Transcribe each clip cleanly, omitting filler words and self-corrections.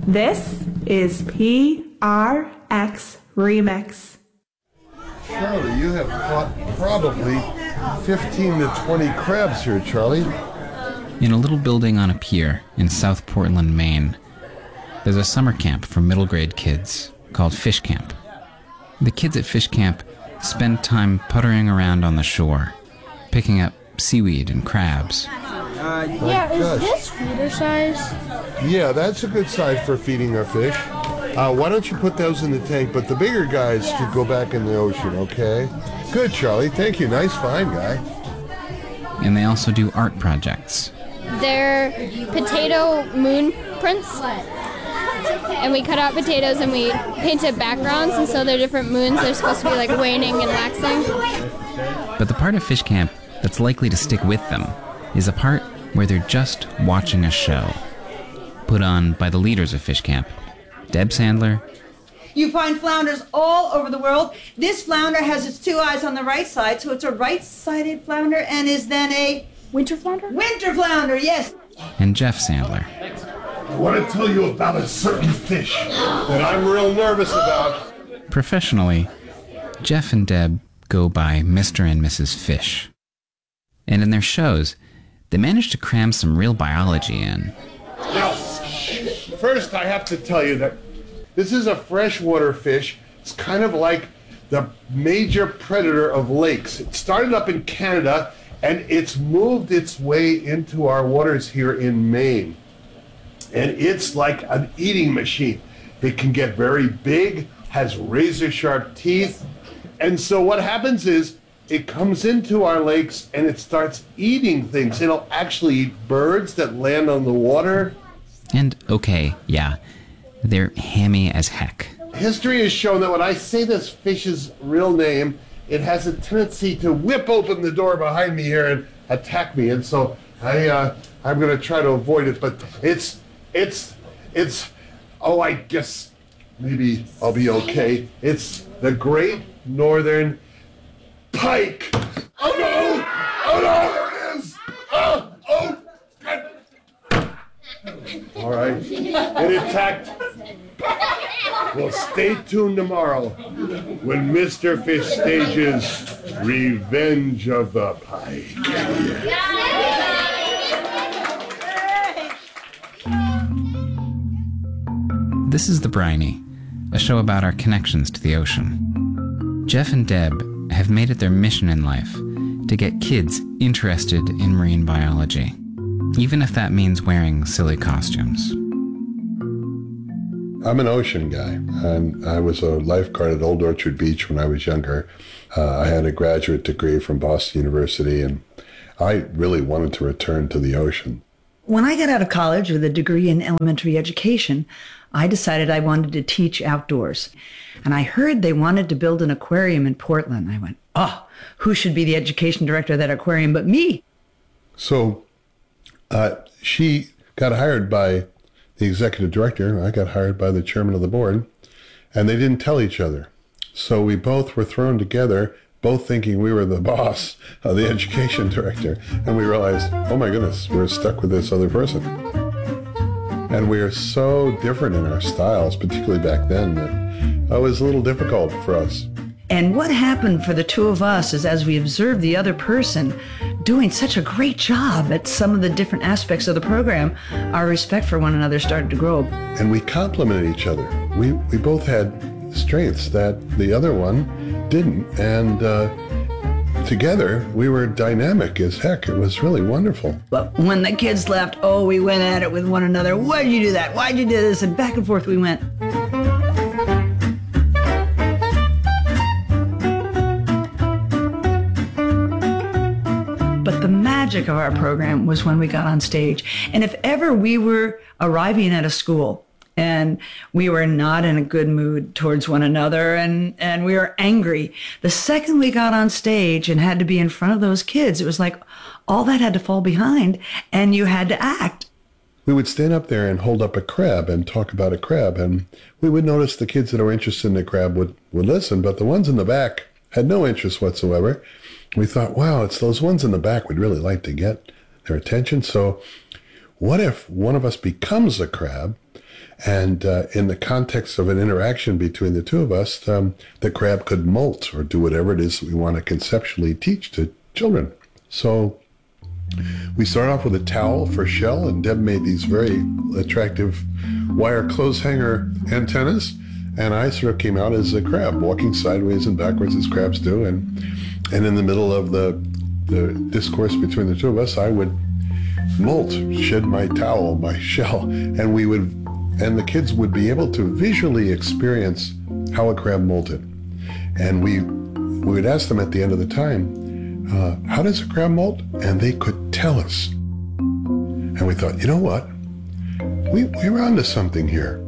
This is PRX Remix. Charlie, you have caught probably 15 to 20 crabs here, Charlie. In a little building on a pier in South Portland, Maine, there's a summer camp for middle grade kids called Fish Camp. The kids at Fish Camp spend time puttering around on the shore, picking up seaweed and crabs. Is this feeder size? Yeah, that's a good size for feeding our fish. Why don't you put those in the tank, but the bigger guys should go back in the ocean, okay? Good, Charlie. Thank you. Nice find, guy. And they also do art projects. They're potato moon prints. And we cut out potatoes and we painted backgrounds, and so they're different moons. They're supposed to be like waning and waxing. But the part of Fish Camp that's likely to stick with them is a part where they're just watching a show put on by the leaders of Fish Camp, Deb Sandler. You find flounders all over the world. This flounder has its two eyes on the right side, so it's a right-sided flounder and is then a... Winter flounder? Winter flounder, yes. And Jeff Sandler. I want to tell you about a certain fish that I'm real nervous about. Professionally, Jeff and Deb go by Mr. and Mrs. Fish. And in their shows, they manage to cram some real biology in. Now, first I have to tell you that this is a freshwater fish. It's kind of like the major predator of lakes. It started up in Canada, and it's moved its way into our waters here in Maine. And it's like an eating machine. It can get very big, has razor-sharp teeth. And so what happens is it comes into our lakes and it starts eating things. It'll actually eat birds that land on the water. And, okay, yeah, they're hammy as heck. History has shown that when I say this fish's real name, it has a tendency to whip open the door behind me here and attack me. And so I'm going to try to avoid it. But I guess maybe I'll be okay. It's the Great Northern Pike. Oh no! Oh no! There it is! Oh! God. All right. It attacked. Well, stay tuned tomorrow when Mr. Fish stages Revenge of the Pike. This is The Briny, a show about our connections to the ocean. Jeff and Deb have made it their mission in life to get kids interested in marine biology, even if that means wearing silly costumes. I'm an ocean guy, and I was a lifeguard at Old Orchard Beach when I was younger. I had a graduate degree from Boston University, and I really wanted to return to the ocean. When I got out of college with a degree in elementary education, I decided I wanted to teach outdoors. And I heard they wanted to build an aquarium in Portland. I went, who should be the education director of that aquarium but me? So she got hired by the executive director. I got hired by the chairman of the board, and they didn't tell each other. So we both were thrown together, both thinking we were the boss of the education director. And we realized, oh my goodness, we're stuck with this other person. And we are so different in our styles, particularly back then, that it was a little difficult for us. And what happened for the two of us is, as we observed the other person doing such a great job at some of the different aspects of the program, our respect for one another started to grow. And we complemented each other. We both had strengths that the other one didn't. And together, we were dynamic as heck. It was really wonderful. But when the kids left, we went at it with one another. Why'd you do that? Why'd you do this? And back and forth we went. But the magic of our program was when we got on stage. And if ever we were arriving at a school and we were not in a good mood towards one another and we were angry, the second we got on stage and had to be in front of those kids, it was like all that had to fall behind and you had to act. We would stand up there and hold up a crab and talk about a crab, and we would notice the kids that were interested in the crab would listen, but the ones in the back had no interest whatsoever. We thought, wow, it's those ones in the back we'd really like to get their attention. So what if one of us becomes a crab And in the context of an interaction between the two of us, the crab could molt or do whatever it is that we want to conceptually teach to children. So we started off with a towel for a shell, and Deb made these very attractive wire clothes hanger antennas. And I sort of came out as a crab, walking sideways and backwards as crabs do. And in the middle of the discourse between the two of us, I would molt, shed my towel, my shell, and the kids would be able to visually experience how a crab molted. And we would ask them at the end of the time, how does a crab molt? And they could tell us. And we thought, you know what? We're onto something here.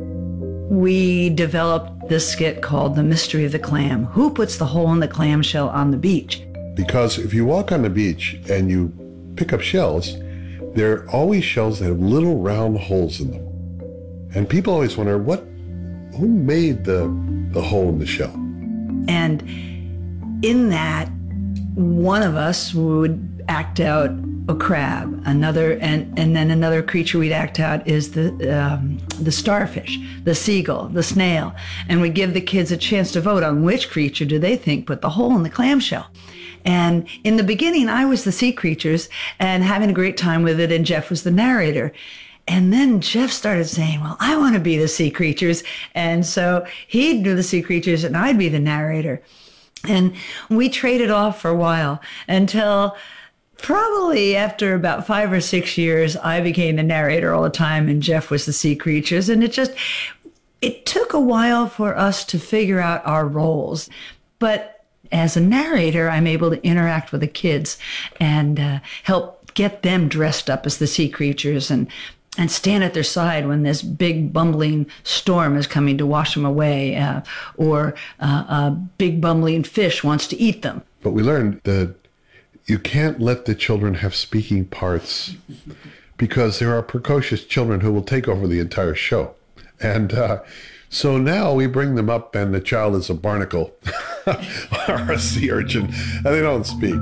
We developed this skit called The Mystery of the Clam. Who puts the hole in the clamshell on the beach? Because if you walk on the beach and you pick up shells, they're always shells that have little round holes in them. And people always wonder, who made the hole in the shell? And in that, one of us would act out a crab, and then another creature we'd act out is the starfish, the seagull, the snail. And we give the kids a chance to vote on which creature do they think put the hole in the clamshell. And in the beginning, I was the sea creatures and having a great time with it, and Jeff was the narrator. And then Jeff started saying, well, I want to be the sea creatures. And so he'd do the sea creatures and I'd be the narrator. And we traded off for a while until probably after about 5 or 6 years, I became the narrator all the time and Jeff was the sea creatures. And it took a while for us to figure out our roles. But as a narrator, I'm able to interact with the kids and help get them dressed up as the sea creatures and stand at their side when this big bumbling storm is coming to wash them away, or a big bumbling fish wants to eat them. But we learned that you can't let the children have speaking parts because there are precocious children who will take over the entire show. And so now we bring them up and the child is a barnacle or a sea urchin, and they don't speak.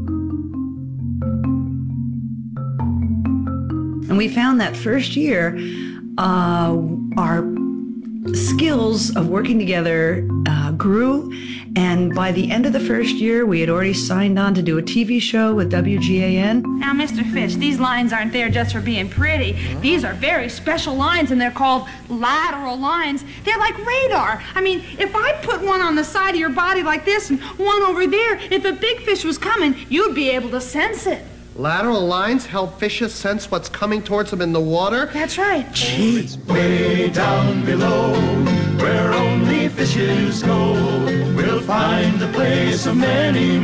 And we found that first year, our skills of working together grew. And by the end of the first year, we had already signed on to do a TV show with WGAN. Now, Mr. Fish, these lines aren't there just for being pretty. These are very special lines, and they're called lateral lines. They're like radar. I mean, if I put one on the side of your body like this and one over there, if a big fish was coming, you'd be able to sense it. Lateral lines help fishes sense what's coming towards them in the water? That's right. It's way down below, where only fishes go. We'll find the place of many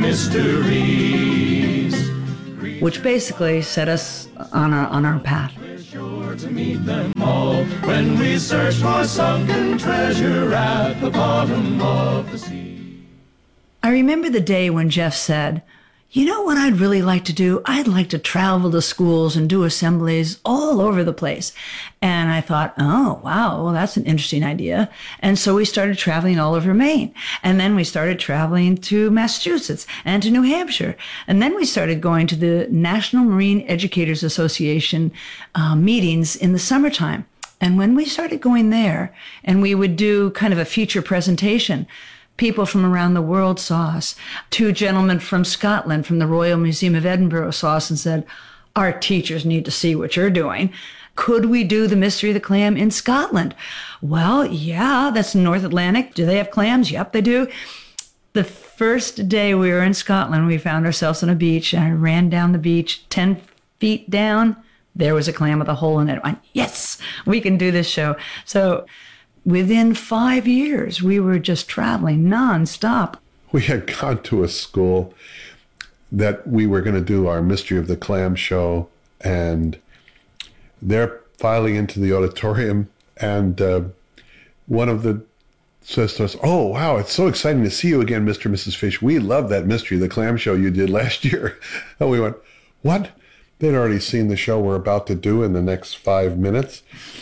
mysteries, which basically set us on our path. we're sure to meet them all when we search for sunken treasure at the bottom of the sea. I remember the day when Jeff said, you know what I'd really like to do? I'd like to travel to schools and do assemblies all over the place. And I thought, oh, wow, well, that's an interesting idea. And so we started traveling all over Maine. And then we started traveling to Massachusetts and to New Hampshire. And then we started going to the National Marine Educators Association meetings in the summertime. And when we started going there, and we would do kind of a feature presentation, people from around the world saw us. 2 gentlemen from Scotland, from the Royal Museum of Edinburgh, saw us and said, our teachers need to see what you're doing. Could we do The Mystery of the Clam in Scotland? Well, yeah, that's North Atlantic. Do they have clams? Yep, they do. The first day we were in Scotland, we found ourselves on a beach, and I ran down the beach 10 feet down. There was a clam with a hole in it. I went, yes, we can do this show. So within 5 years, we were just traveling nonstop. We had gone to a school that we were going to do our Mystery of the Clam show, and they're filing into the auditorium, and one of the says to us, oh, wow, it's so exciting to see you again, Mr. and Mrs. Fish. We love that Mystery of the Clam show you did last year. And we went, what? They'd already seen the show we're about to do in the next 5 minutes.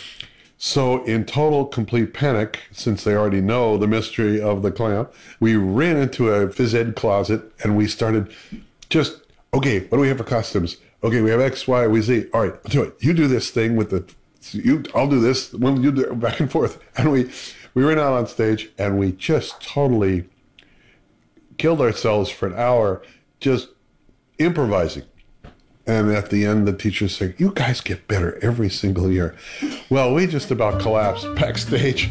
So in total, complete panic, since they already know the Mystery of the Clam, we ran into a phys ed closet and we started okay, what do we have for costumes? Okay, we have X, Y, Z. All right, I'll do it. You do this thing with the I'll do this. When you do it, back and forth. And we went out on stage and we just totally killed ourselves for an hour just improvising. And at the end, the teacher's saying, "You guys get better every single year." Well, we just about collapsed backstage.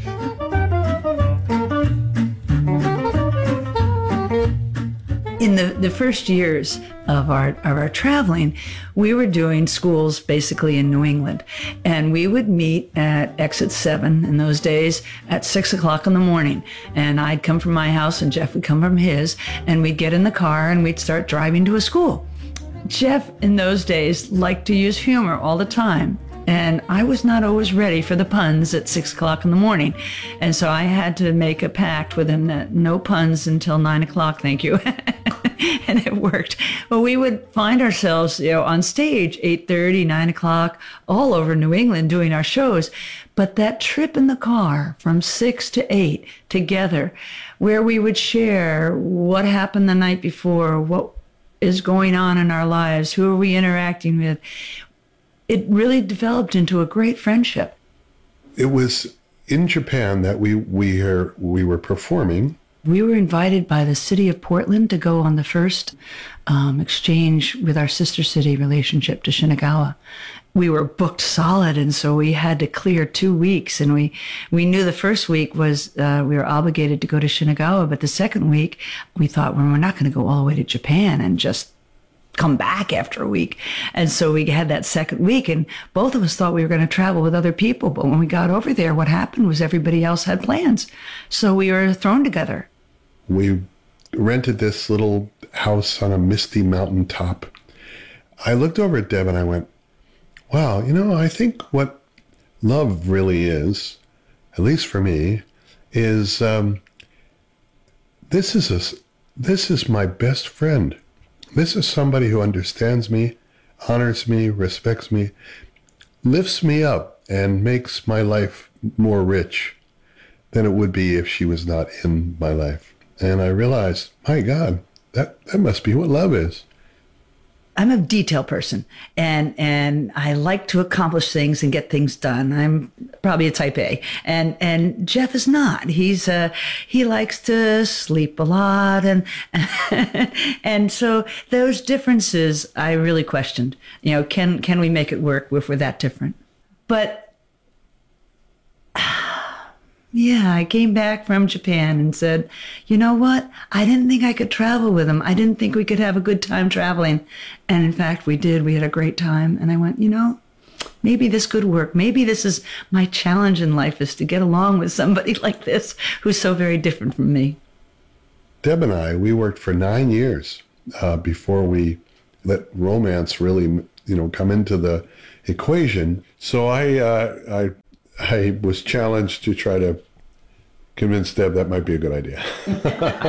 In the first years of our traveling, we were doing schools basically in New England, and we would meet at Exit 7 in those days at 6 o'clock in the morning. And I'd come from my house and Jeff would come from his, and we'd get in the car and we'd start driving to a school. Jeff in those days liked to use humor all the time. And I was not always ready for the puns at 6 o'clock in the morning. And so I had to make a pact with him that no puns until 9 o'clock, thank you. And it worked. Well, we would find ourselves, on stage 8:30, 9 o'clock, all over New England doing our shows. But that trip in the car from 6 to 8 together, where we would share what happened the night before, what is going on in our lives, who are we interacting with, it really developed into a great friendship. It was in Japan that we were performing. We were invited by the city of Portland to go on the first exchange with our sister city relationship to Shinagawa. We were booked solid, and so we had to clear 2 weeks. And we knew the first week was we were obligated to go to Shinagawa, but the second week we thought, well, we're not going to go all the way to Japan and just come back after a week. And so we had that second week, and both of us thought we were going to travel with other people. But when we got over there, what happened was everybody else had plans. So we were thrown together. We rented this little house on a misty mountaintop. I looked over at Deb and I went, wow, I think what love really is, at least for me, is this is my best friend. This is somebody who understands me, honors me, respects me, lifts me up, and makes my life more rich than it would be if she was not in my life. And I realized, my God, that must be what love is. I'm a detail person, and I like to accomplish things and get things done. I'm probably a type A, and Jeff is not. He likes to sleep a lot, and and so those differences I really questioned. Can we make it work if we're that different? But yeah, I came back from Japan and said, you know what? I didn't think I could travel with him. I didn't think we could have a good time traveling. And in fact, we did. We had a great time. And I went, maybe this could work. Maybe this is my challenge in life, is to get along with somebody like this who's so very different from me. Deb and I, we worked for 9 years before we let romance really, come into the equation. So I was challenged to try to convince Deb that might be a good idea.